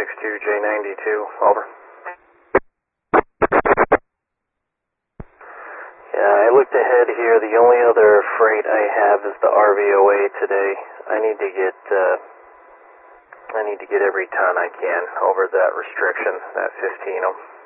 762J92, over. Yeah, I looked ahead here. The only other freight I have is the RVOA today. I need to get every ton I can over that restriction, that 15.